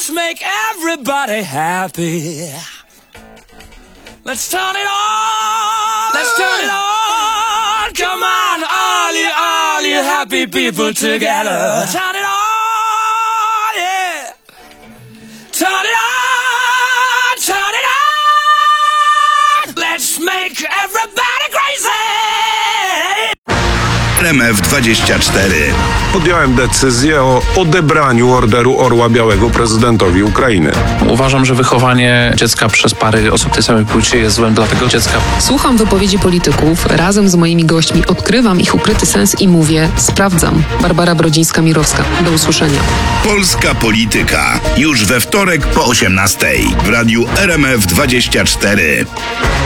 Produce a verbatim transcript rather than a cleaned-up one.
Let's make everybody happy. Let's turn it on. Let's turn it on. Come on, all you, all you happy people together. Turn it on, yeah. Turn it on, turn it on. Let's make everybody crazy. R M F dwadzieścia cztery. Podjąłem decyzję o odebraniu Orderu Orła Białego prezydentowi Ukrainy. Uważam, że wychowanie dziecka przez pary osób tej samej płci jest złem dla tego dziecka. Słucham wypowiedzi polityków, razem z moimi gośćmi odkrywam ich ukryty sens i mówię, sprawdzam. Barbara Brodzińska-Mirowska. Do usłyszenia. Polska polityka. Już we wtorek po osiemnastej w radiu R M F dwadzieścia cztery.